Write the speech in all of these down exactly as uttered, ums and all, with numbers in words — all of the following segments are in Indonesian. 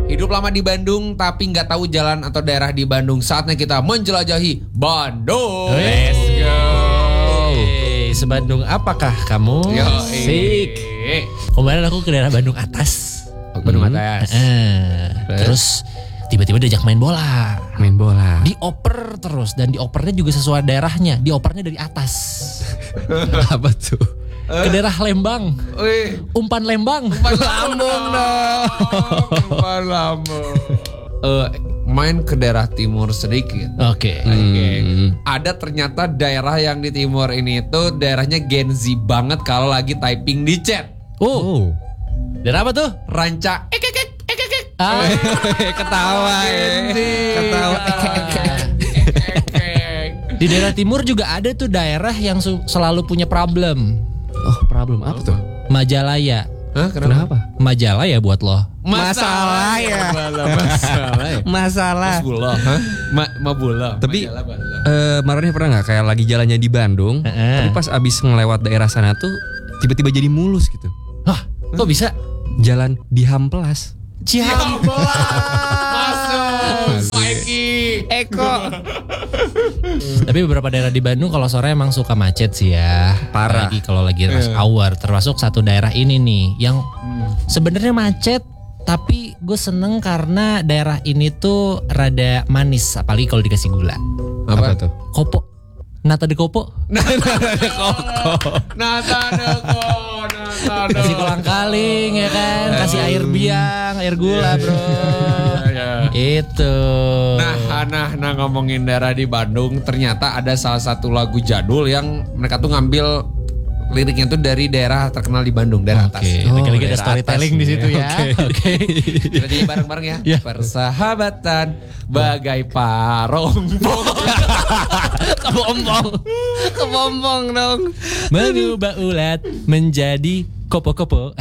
Hidup lama di Bandung tapi nggak tahu jalan atau daerah di Bandung. Saatnya kita menjelajahi Bandung. Let's go. Hey, sebandung apakah kamu? Yo, Sik. Kemarin aku ke daerah Bandung atas. Bandung atas. Eh, terus tiba-tiba diajak main bola. Main bola. Dioper terus dan diopernya juga sesuai daerahnya. Diopernya dari atas. Apa tuh? Ke daerah Lembang. Wih, Umpan Lembang. umpan lambung dong. Umpan lambung. Eh, main ke daerah timur sedikit. Oke. Oke. Ada ternyata daerah yang di timur ini itu daerahnya Gen Z banget kalau lagi typing di chat. Oh. Daerah apa tuh? Ranca. Ek ek ek ek ek, ek. Ah. Ketawa ya. Ketawa. Ek, ek, ek, ek. Di daerah timur juga ada tuh daerah yang su- selalu punya problem. Oh, problem apa tuh? Majalaya. Hah, Kenapa? Majalaya buat lo. Masalah ya. Masalah ya. Masalah. Mas Bula, hah? Ma, ma Bula. Tapi Majalah Bula. eh Maroni pernah nggak kayak lagi jalannya di Bandung, Heeh. tapi pas abis ngelewat daerah sana tuh tiba-tiba jadi mulus gitu. Hah, kok bisa? Jalan di Hamplas. Masuk. Mikey. Eko. Tapi beberapa daerah di Bandung kalau sore emang suka macet sih ya. Parah. Lagi kalau lagi rush Iya. hour, termasuk satu daerah ini nih yang sebenarnya macet. Tapi gue seneng karena daerah ini tuh rada manis, apalagi kalau dikasih gula. Apa tuh? Kopo, nata de kopo, Nata deko. Nata deko. kasih kolang kaling ya kan, kasih air biang, air gula bro. Ya. Itu. Nah, nah, nah ngomongin daerah di Bandung, ternyata ada salah satu lagu jadul yang mereka tuh ngambil liriknya tuh dari daerah terkenal di Bandung, daerah atas. Oke, Oh, lagi-lagi ada daerah storytelling atas di situ nih. ya. Oke. Kita nyanyi bareng-bareng ya. Ya. Persahabatan bagai parompong. Kepompong. Kepompong dong. Mengubah ulat menjadi kopo-kopo.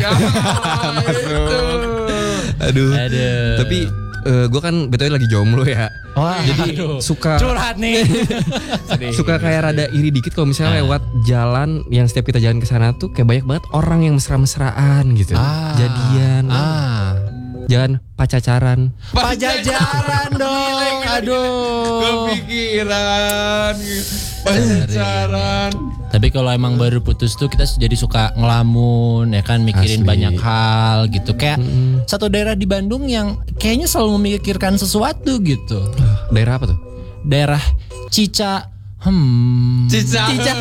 Aduh. Aduh. Tapi gue kan betulnya lagi jomblo ya. Wah, Jadi aduh. suka Curhat nih. suka kayak rada iri dikit kalau misalnya lewat jalan yang setiap kita jalan ke sana tuh kayak banyak banget orang yang mesra-mesraan gitu. Ah. Jadian. Ah. Jangan pacacaran. Pajajaran dong. Aduh. Kepikiran. Pacaran. Tapi kalau emang baru putus tuh kita jadi suka ngelamun ya kan, mikirin Asli. banyak hal gitu. Kayak satu daerah di Bandung yang kayaknya selalu memikirkan sesuatu gitu. Daerah apa tuh? Daerah Cica Hmm. Cica. Cica.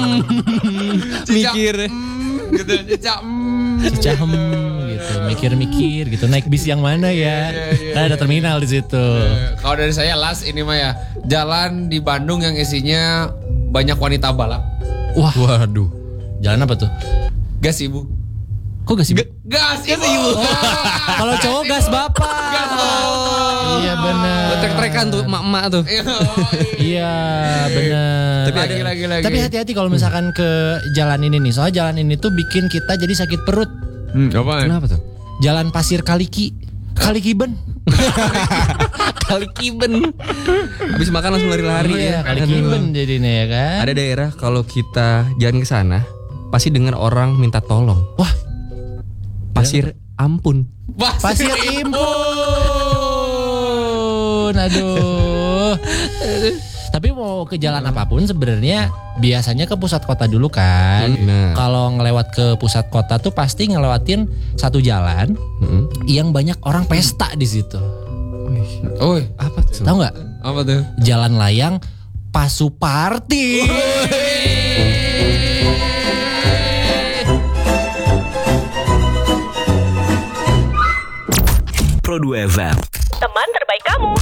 Mikir. Gitu, Cica. mm. Cica hmm gitu, mikir-mikir gitu. Naik bis yang mana ya? Kan ada terminal di situ. Eh, Kalau dari saya last ini mah ya, jalan di Bandung yang isinya banyak wanita balap. Wah, Waduh. jalan apa tuh? Gas ibu. Kok gak sih? Gas ibu. Kalau cowok gas bapak. Gas bapak. Iya benar. Trek-trekan tuh emak-emak tuh. Iya benar. Tapi lagi lagi lagi. Tapi hati-hati kalau misalkan ke jalan ini nih. Soalnya jalan ini tuh bikin kita jadi sakit perut. Hmm, apa? Kenapa tuh? Jalan Pasir Kaliki. Kalikiben. Kali kiben. Habis makan langsung lari-lari Iya, ya. Kalikiben jadinya ya kan. Ada daerah kalau kita jalan ke sana pasti dengar orang minta tolong. Wah, Pasir ampun. Pasir Impun. Aduh. Tapi mau ke jalan apapun sebenarnya biasanya ke pusat kota dulu kan. Nah. Kalau ngelewat ke pusat kota tuh pasti ngelewatin satu jalan Mm-mm. yang banyak orang pesta di situ. Oh, Apa tuh? Tahu nggak? apa tuh? Jalan layang Pasuparti. Pro dua F M. Teman terbaik kamu.